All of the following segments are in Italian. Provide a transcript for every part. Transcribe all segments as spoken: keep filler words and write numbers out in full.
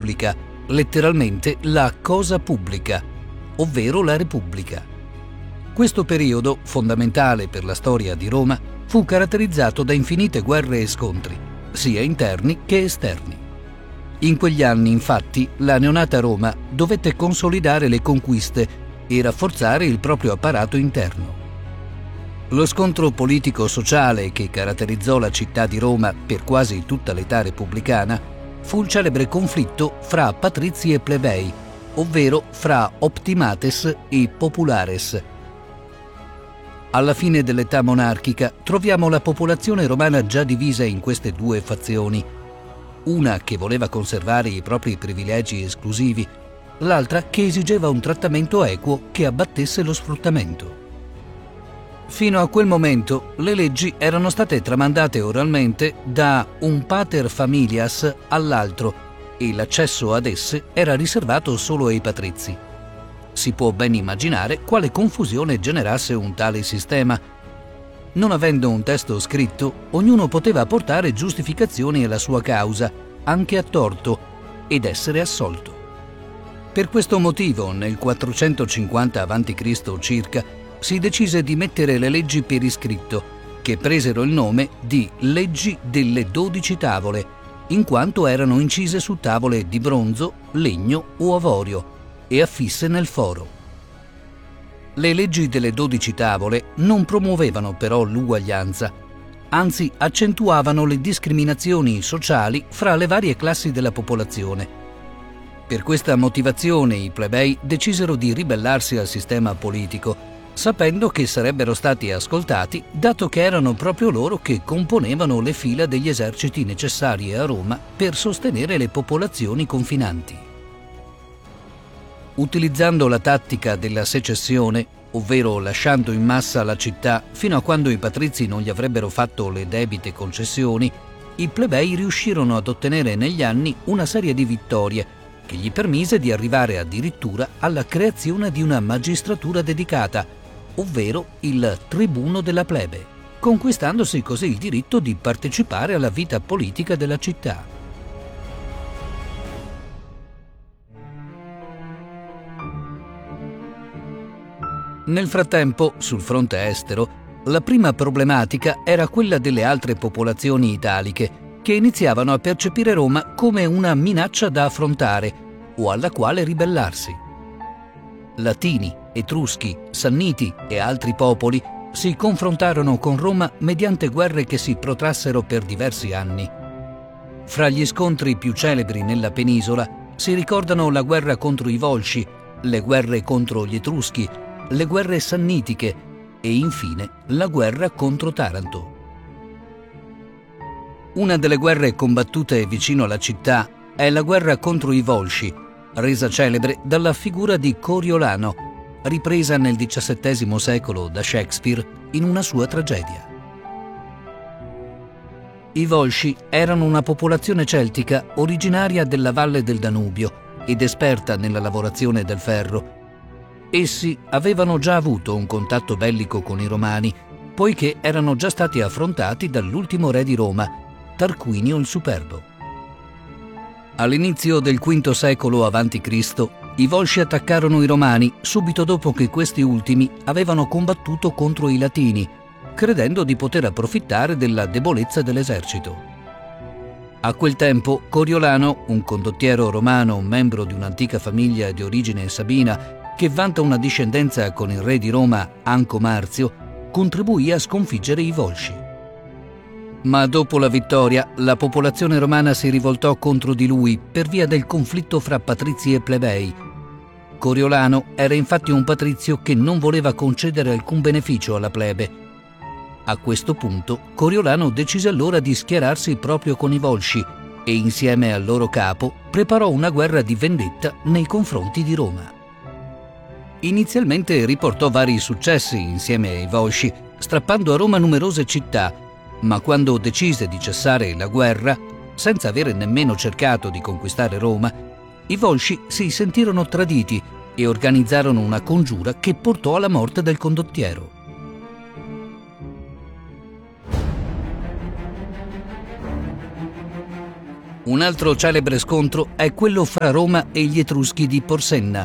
pubblica, letteralmente la cosa pubblica, ovvero la Repubblica. Questo periodo, fondamentale per la storia di Roma, fu caratterizzato da infinite guerre e scontri, sia interni che esterni. In quegli anni, infatti, la neonata Roma dovette consolidare le conquiste e rafforzare il proprio apparato interno. Lo scontro politico-sociale che caratterizzò la città di Roma per quasi tutta l'età repubblicana fu il celebre conflitto fra patrizi e plebei, ovvero fra optimates e populares. Alla fine dell'età monarchica troviamo la popolazione romana già divisa in queste due fazioni, una che voleva conservare i propri privilegi esclusivi, l'altra che esigeva un trattamento equo che abbattesse lo sfruttamento. Fino a quel momento le leggi erano state tramandate oralmente da un pater familias all'altro e l'accesso ad esse era riservato solo ai patrizi. Si può ben immaginare quale confusione generasse un tale sistema. Non avendo un testo scritto, ognuno poteva portare giustificazioni alla sua causa, anche a torto, ed essere assolto. Per questo motivo, nel quattrocentocinquanta avanti Cristo circa, si decise di mettere le leggi per iscritto, che presero il nome di Leggi delle dodici tavole, in quanto erano incise su tavole di bronzo, legno o avorio e affisse nel foro. Le leggi delle dodici tavole non promuovevano però l'uguaglianza, anzi accentuavano le discriminazioni sociali fra le varie classi della popolazione. Per questa motivazione i plebei decisero di ribellarsi al sistema politico, sapendo che sarebbero stati ascoltati, dato che erano proprio loro che componevano le fila degli eserciti necessari a Roma per sostenere le popolazioni confinanti. Utilizzando la tattica della secessione, ovvero lasciando in massa la città fino a quando i patrizi non gli avrebbero fatto le debite concessioni, i plebei riuscirono ad ottenere negli anni una serie di vittorie che gli permise di arrivare addirittura alla creazione di una magistratura dedicata, ovvero il tribuno della plebe, conquistandosi così il diritto di partecipare alla vita politica della città. Nel frattempo, sul fronte estero, la prima problematica era quella delle altre popolazioni italiche, che iniziavano a percepire Roma come una minaccia da affrontare o alla quale ribellarsi. Latini, Etruschi, Sanniti e altri popoli si confrontarono con Roma mediante guerre che si protrassero per diversi anni. Fra gli scontri più celebri nella penisola si ricordano la guerra contro i Volsci, le guerre contro gli Etruschi, le guerre sannitiche e infine la guerra contro Taranto. Una delle guerre combattute vicino alla città è la guerra contro i Volsci, resa celebre dalla figura di Coriolano, ripresa nel diciassettesimo secolo da Shakespeare in una sua tragedia. I Volsci erano una popolazione celtica originaria della valle del Danubio ed esperta nella lavorazione del ferro. Essi avevano già avuto un contatto bellico con i Romani, poiché erano già stati affrontati dall'ultimo re di Roma, Tarquinio il Superbo. All'inizio del quinto secolo avanti Cristo, i Volsci attaccarono i Romani subito dopo che questi ultimi avevano combattuto contro i Latini, credendo di poter approfittare della debolezza dell'esercito. A quel tempo, Coriolano, un condottiero romano, membro di un'antica famiglia di origine sabina, che vanta una discendenza con il re di Roma, Anco Marzio, contribuì a sconfiggere i Volsci. Ma dopo la vittoria, la popolazione romana si rivoltò contro di lui per via del conflitto fra patrizi e plebei. Coriolano era infatti un patrizio che non voleva concedere alcun beneficio alla plebe. A questo punto, Coriolano decise allora di schierarsi proprio con i Volsci e insieme al loro capo preparò una guerra di vendetta nei confronti di Roma. Inizialmente riportò vari successi insieme ai Volsci, strappando a Roma numerose città, ma quando decise di cessare la guerra, senza avere nemmeno cercato di conquistare Roma, i Volsci si sentirono traditi e organizzarono una congiura che portò alla morte del condottiero. Un altro celebre scontro è quello fra Roma e gli Etruschi di Porsenna.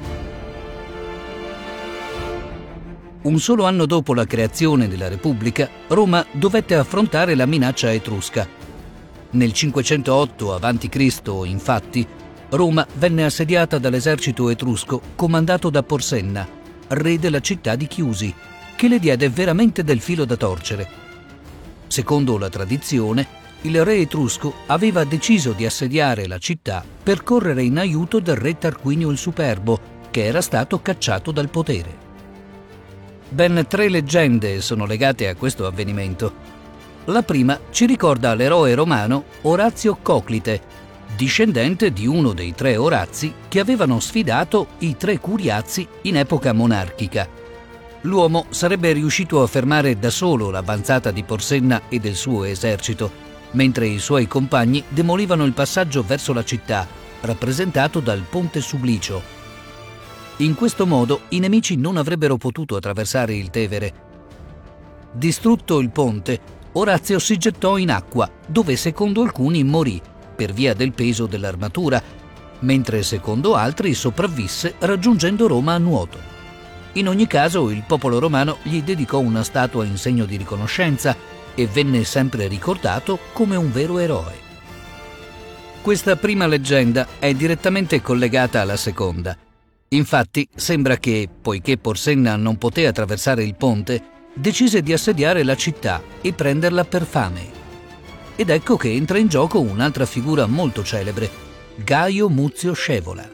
Un solo anno dopo la creazione della Repubblica, Roma dovette affrontare la minaccia etrusca. Nel cinquecentootto avanti Cristo, infatti, Roma venne assediata dall'esercito etrusco comandato da Porsenna, re della città di Chiusi, che le diede veramente del filo da torcere. Secondo la tradizione, il re etrusco aveva deciso di assediare la città per correre in aiuto del re Tarquinio il Superbo, che era stato cacciato dal potere. Ben tre leggende sono legate a questo avvenimento. La prima ci ricorda l'eroe romano Orazio Coclite, discendente di uno dei tre Orazi che avevano sfidato i tre Curiazi in epoca monarchica. L'uomo sarebbe riuscito a fermare da solo l'avanzata di Porsenna e del suo esercito, mentre i suoi compagni demolivano il passaggio verso la città, rappresentato dal Ponte Sublicio. In questo modo i nemici non avrebbero potuto attraversare il Tevere. Distrutto il ponte, Orazio si gettò in acqua, dove secondo alcuni morì per via del peso dell'armatura, mentre secondo altri sopravvisse raggiungendo Roma a nuoto. In ogni caso il popolo romano gli dedicò una statua in segno di riconoscenza e venne sempre ricordato come un vero eroe. Questa prima leggenda è direttamente collegata alla seconda. Infatti sembra che, poiché Porsenna non poté attraversare il ponte, decise di assediare la città e prenderla per fame. Ed ecco che entra in gioco un'altra figura molto celebre, Gaio Muzio Scevola.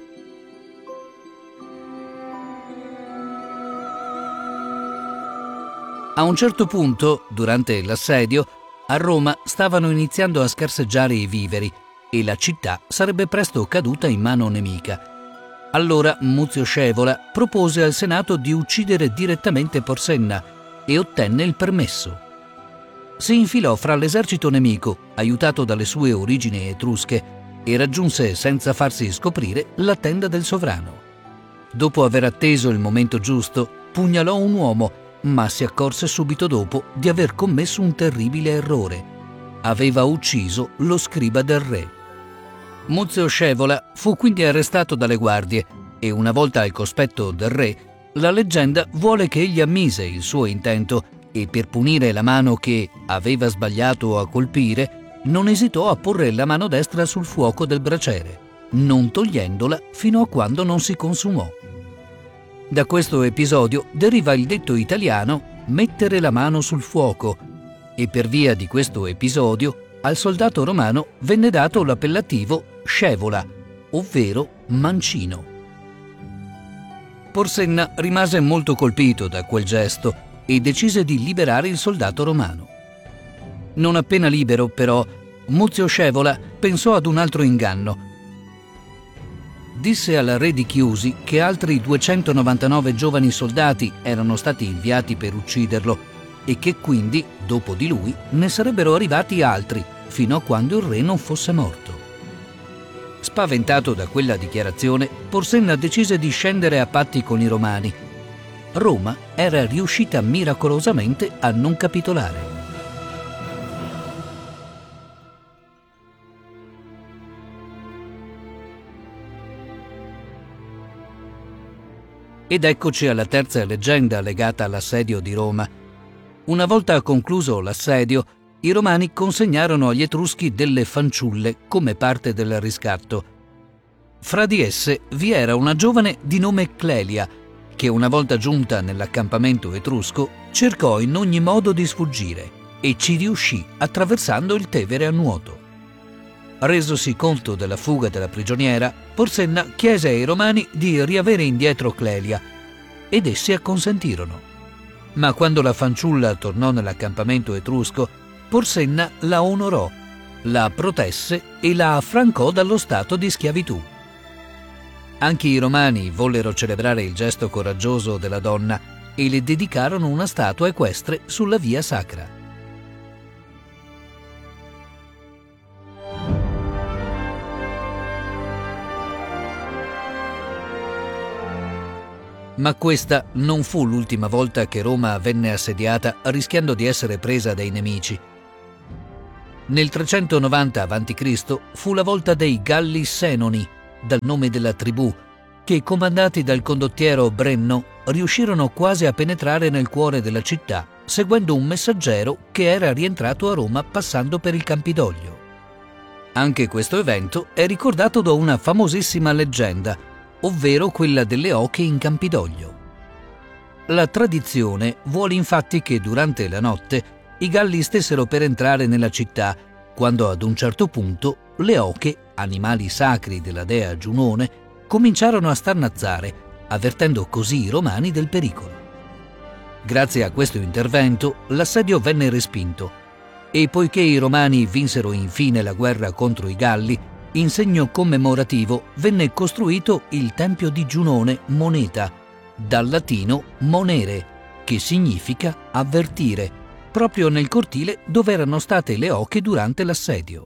A un certo punto, durante l'assedio, a Roma stavano iniziando a scarseggiare i viveri e la città sarebbe presto caduta in mano nemica. Allora Muzio Scevola propose al Senato di uccidere direttamente Porsenna e ottenne il permesso. Si infilò fra l'esercito nemico, aiutato dalle sue origini etrusche, e raggiunse senza farsi scoprire la tenda del sovrano. Dopo aver atteso il momento giusto, pugnalò un uomo, ma si accorse subito dopo di aver commesso un terribile errore. Aveva ucciso lo scriba del re. Muzio Scevola fu quindi arrestato dalle guardie e una volta al cospetto del re, la leggenda vuole che egli ammise il suo intento e per punire la mano che aveva sbagliato a colpire, non esitò a porre la mano destra sul fuoco del braciere, non togliendola fino a quando non si consumò. Da questo episodio deriva il detto italiano mettere la mano sul fuoco e per via di questo episodio al soldato romano venne dato l'appellativo Scevola, ovvero mancino. Porsenna rimase molto colpito da quel gesto e decise di liberare il soldato romano. Non appena libero, però, Muzio Scevola pensò ad un altro inganno. Disse al re di Chiusi che altri duecentonovantanove giovani soldati erano stati inviati per ucciderlo e che quindi, dopo di lui, ne sarebbero arrivati altri, fino a quando il re non fosse morto. Spaventato da quella dichiarazione, Porsenna decise di scendere a patti con i romani. Roma era riuscita miracolosamente a non capitolare. Ed eccoci alla terza leggenda legata all'assedio di Roma. Una volta concluso l'assedio, i romani consegnarono agli Etruschi delle fanciulle come parte del riscatto. Fra di esse vi era una giovane di nome Clelia, che una volta giunta nell'accampamento etrusco cercò in ogni modo di sfuggire e ci riuscì attraversando il Tevere a nuoto. Resosi conto della fuga della prigioniera, Porsenna chiese ai romani di riavere indietro Clelia ed essi acconsentirono. Ma quando la fanciulla tornò nell'accampamento etrusco, Porsenna la onorò, la protesse e la affrancò dallo stato di schiavitù. Anche i romani vollero celebrare il gesto coraggioso della donna e le dedicarono una statua equestre sulla via sacra. Ma questa non fu l'ultima volta che Roma venne assediata rischiando di essere presa dai nemici. Nel trecentonovanta avanti Cristo fu la volta dei Galli Senoni, dal nome della tribù, che, comandati dal condottiero Brenno, riuscirono quasi a penetrare nel cuore della città, seguendo un messaggero che era rientrato a Roma passando per il Campidoglio. Anche questo evento è ricordato da una famosissima leggenda, ovvero quella delle oche in Campidoglio. La tradizione vuole infatti che durante la notte i Galli stessero per entrare nella città, quando ad un certo punto le oche, animali sacri della dea Giunone, cominciarono a starnazzare, avvertendo così i romani del pericolo. Grazie a questo intervento l'assedio venne respinto e, poiché i romani vinsero infine la guerra contro i Galli, in segno commemorativo venne costruito il Tempio di Giunone Moneta, dal latino monere, che significa avvertire, proprio nel cortile dove erano state le oche durante l'assedio.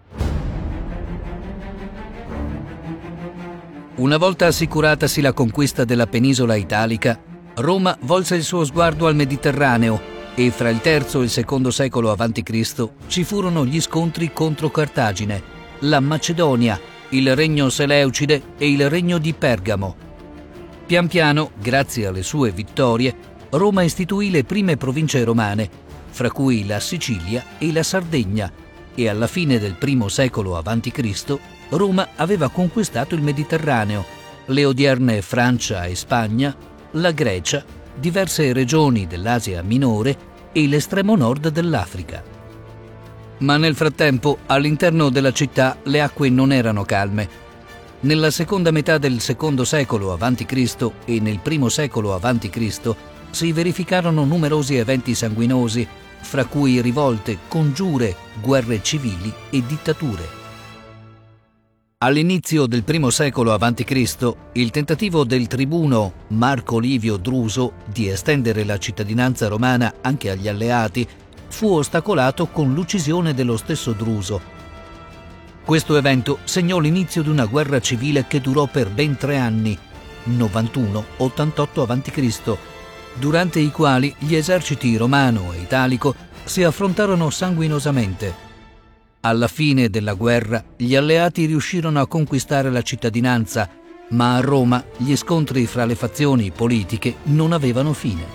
Una volta assicuratasi la conquista della penisola italica, Roma volse il suo sguardo al Mediterraneo e fra il terzo e il secondo secolo avanti Cristo ci furono gli scontri contro Cartagine, la Macedonia, il regno Seleucide e il regno di Pergamo. Pian piano, grazie alle sue vittorie, Roma istituì le prime province romane, fra cui la Sicilia e la Sardegna, e alla fine del primo secolo avanti Cristo Roma aveva conquistato il Mediterraneo, le odierne Francia e Spagna, la Grecia, diverse regioni dell'Asia minore e l'estremo nord dell'Africa. Ma nel frattempo, all'interno della città le acque non erano calme. Nella seconda metà del secondo secolo avanti Cristo e nel primo secolo avanti Cristo si verificarono numerosi eventi sanguinosi, fra cui rivolte, congiure, guerre civili e dittature. All'inizio del primo secolo avanti Cristo, il tentativo del tribuno Marco Livio Druso di estendere la cittadinanza romana anche agli alleati fu ostacolato con l'uccisione dello stesso Druso. Questo evento segnò l'inizio di una guerra civile che durò per ben tre anni, novantuno ottantotto avanti Cristo, durante i quali gli eserciti romano e italico si affrontarono sanguinosamente. Alla fine della guerra gli alleati riuscirono a conquistare la cittadinanza, ma a Roma gli scontri fra le fazioni politiche non avevano fine.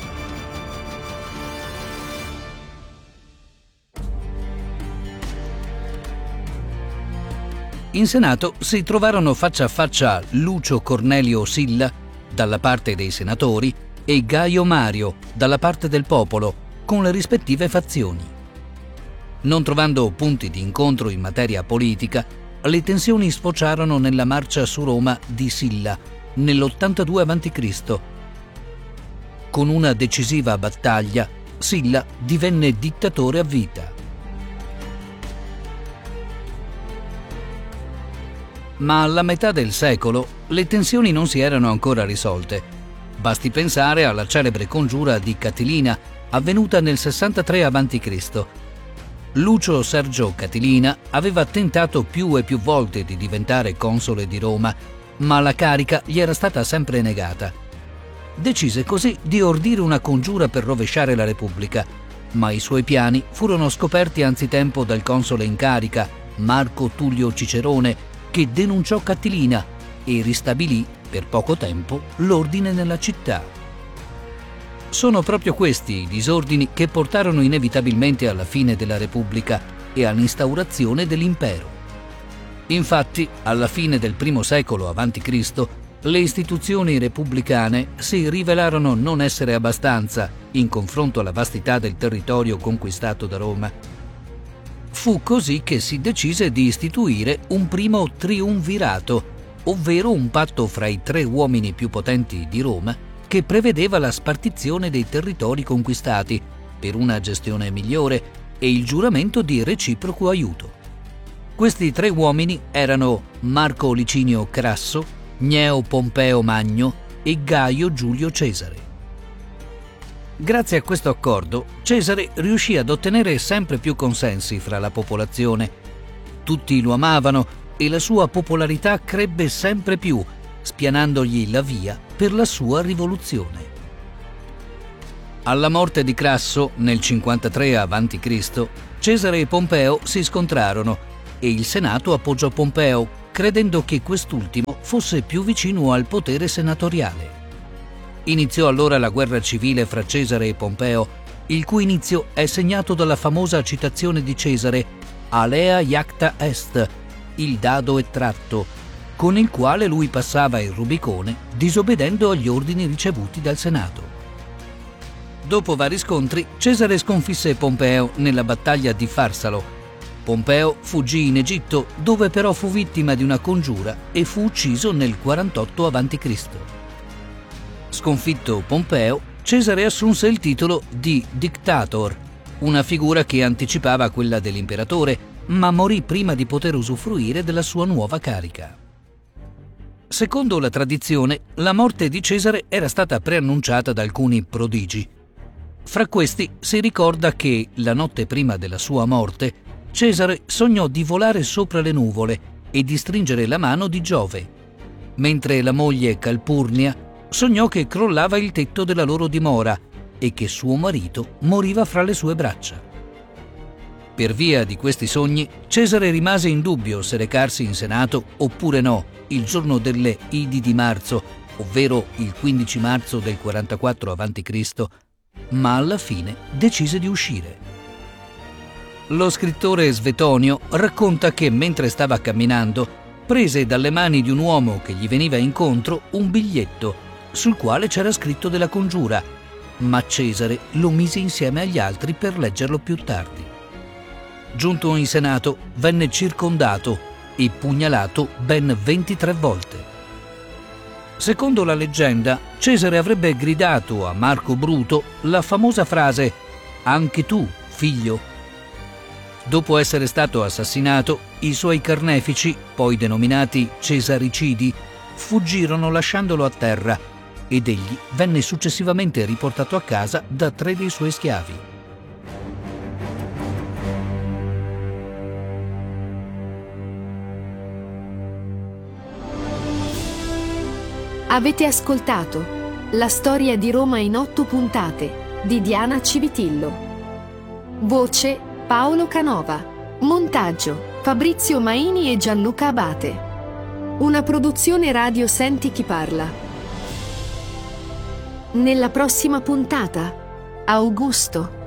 In Senato si trovarono faccia a faccia Lucio Cornelio Silla, dalla parte dei senatori, e Gaio Mario, dalla parte del popolo, con le rispettive fazioni. Non trovando punti di incontro in materia politica, le tensioni sfociarono nella marcia su Roma di Silla, nell'ottantadue avanti Cristo. Con una decisiva battaglia, Silla divenne dittatore a vita. Ma alla metà del secolo le tensioni non si erano ancora risolte. Basti pensare alla celebre congiura di Catilina, avvenuta nel sessantatré avanti Cristo. Lucio Sergio Catilina aveva tentato più e più volte di diventare console di Roma, ma la carica gli era stata sempre negata. Decise così di ordire una congiura per rovesciare la Repubblica, ma i suoi piani furono scoperti anzitempo dal console in carica, Marco Tullio Cicerone, che denunciò Catilina e ristabilì per poco tempo l'ordine nella città. Sono proprio questi i disordini che portarono inevitabilmente alla fine della Repubblica e all'instaurazione dell'impero. Infatti, alla fine del primo secolo avanti Cristo, le istituzioni repubblicane si rivelarono non essere abbastanza in confronto alla vastità del territorio conquistato da Roma. Fu così che si decise di istituire un primo triumvirato, ovvero un patto fra i tre uomini più potenti di Roma che prevedeva la spartizione dei territori conquistati per una gestione migliore e il giuramento di reciproco aiuto. Questi tre uomini erano Marco Licinio Crasso, Gneo Pompeo Magno e Gaio Giulio Cesare. Grazie a questo accordo, Cesare riuscì ad ottenere sempre più consensi fra la popolazione. Tutti lo amavano e la sua popolarità crebbe sempre più, spianandogli la via per la sua rivoluzione. Alla morte di Crasso, nel cinquantatré avanti Cristo, Cesare e Pompeo si scontrarono e il Senato appoggiò Pompeo, credendo che quest'ultimo fosse più vicino al potere senatoriale. Iniziò allora la guerra civile fra Cesare e Pompeo, il cui inizio è segnato dalla famosa citazione di Cesare «Alea iacta est», il dado è tratto, con il quale lui passava il Rubicone disobbedendo agli ordini ricevuti dal Senato. Dopo vari scontri, Cesare sconfisse Pompeo nella battaglia di Farsalo. Pompeo fuggì in Egitto, dove però fu vittima di una congiura e fu ucciso nel quarantotto avanti Cristo. Sconfitto Pompeo, Cesare assunse il titolo di Dictator, una figura che anticipava quella dell'imperatore, ma morì prima di poter usufruire della sua nuova carica. Secondo la tradizione, la morte di Cesare era stata preannunciata da alcuni prodigi. Fra questi si ricorda che, la notte prima della sua morte, Cesare sognò di volare sopra le nuvole e di stringere la mano di Giove, mentre la moglie Calpurnia sognò che crollava il tetto della loro dimora e che suo marito moriva fra le sue braccia. Per via di questi sogni, Cesare rimase in dubbio se recarsi in Senato oppure no il giorno delle Idi di marzo, ovvero il quindici marzo del quarantaquattro avanti Cristo, ma alla fine decise di uscire. Lo scrittore Svetonio racconta che mentre stava camminando prese dalle mani di un uomo che gli veniva incontro un biglietto sul quale c'era scritto della congiura, ma Cesare lo mise insieme agli altri per leggerlo più tardi. Giunto in Senato, venne circondato e pugnalato ben ventitré volte. Secondo la leggenda, Cesare avrebbe gridato a Marco Bruto la famosa frase «Anche tu, figlio». Dopo essere stato assassinato, i suoi carnefici, poi denominati Cesaricidi, fuggirono lasciandolo a terra ed egli venne successivamente riportato a casa da tre dei suoi schiavi. Avete ascoltato La storia di Roma in otto puntate di Diana Civitillo. Voce Paolo Canova. Montaggio Fabrizio Maini e Gianluca Abate. Una produzione radio Senti chi parla. Nella prossima puntata, Augusto.